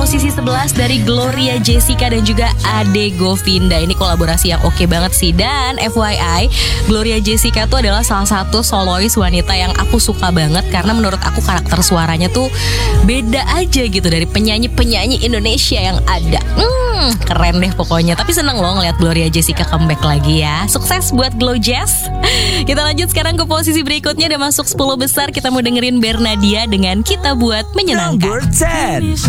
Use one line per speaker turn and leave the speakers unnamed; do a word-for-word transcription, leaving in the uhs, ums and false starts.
posisi sebelas dari Gloria Jessica dan juga Ade Govinda. Ini kolaborasi yang oke banget sih. Dan F Y I, Gloria Jessica tuh adalah salah satu solois wanita yang aku suka banget, karena menurut aku karakter suaranya tuh beda aja gitu dari penyanyi-penyanyi Indonesia yang ada. Hmm, keren deh pokoknya. Tapi seneng loh ngeliat Gloria Jessica comeback lagi ya. Sukses buat Glow Jazz. Kita lanjut sekarang ke posisi berikutnya. Udah masuk sepuluh besar. Kita mau dengerin Bernadia dengan Kita Buat Menyenangkan.
Number ten.